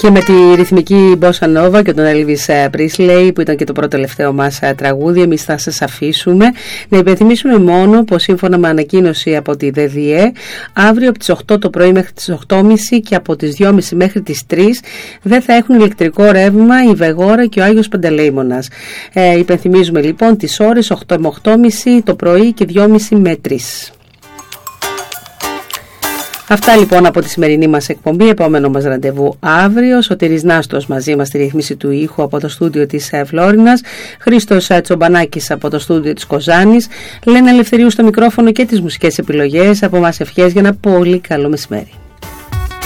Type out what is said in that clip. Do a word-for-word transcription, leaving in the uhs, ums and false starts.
Και με τη ρυθμική Bossa Nova και τον Elvis Presley, που ήταν και το πρώτο τελευταίο μας τραγούδι, εμείς θα σας αφήσουμε. Να υπενθυμίσουμε μόνο πως σύμφωνα με ανακοίνωση από τη ΔΕΔΙΕ, αύριο από τις οκτώ το πρωί μέχρι τις οκτώ και μισή και από τις δύο και μισή μέχρι τις τρεις δεν θα έχουν ηλεκτρικό ρεύμα η Βεγόρα και ο Άγιος Παντελεήμονας. Ε, υπενθυμίζουμε λοιπόν τις ώρες οκτώ με οκτώ και μισή το πρωί και δύο και μισή με τρεις. Αυτά λοιπόν από τη σημερινή μας εκπομπή. Επόμενο μας ραντεβού αύριο. Σωτήρης Νάστος μαζί μας στη ρύθμιση του ήχου από το στούντιο της Φλόρινας. Χρήστος Τσομπανάκης από το στούντιο της Κοζάνης. Λένα Ελευθερίου στο μικρόφωνο και τις μουσικές επιλογές. Από εμάς ευχές για ένα πολύ καλό μεσημέρι.